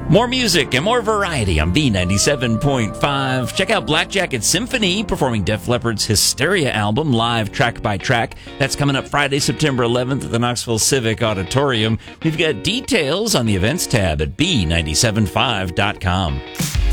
More music and more variety on B97.5. Check out Black Jacket Symphony performing Def Leppard's Hysteria album live track by track. That's coming up Friday, September 11th at the Knoxville Civic Auditorium. We've got details on the events tab at B975.com.